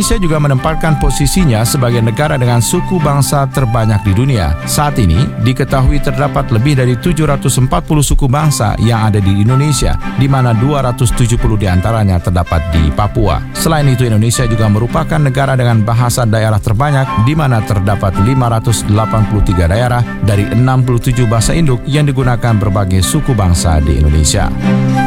Indonesia juga menempatkan posisinya sebagai negara dengan suku bangsa terbanyak di dunia. Saat ini, diketahui terdapat lebih dari 740 suku bangsa yang ada di Indonesia, di mana 270 diantaranya terdapat di Papua. Selain itu, Indonesia juga merupakan negara dengan bahasa daerah terbanyak, di mana terdapat 583 daerah dari 67 bahasa induk yang digunakan berbagai suku bangsa di Indonesia.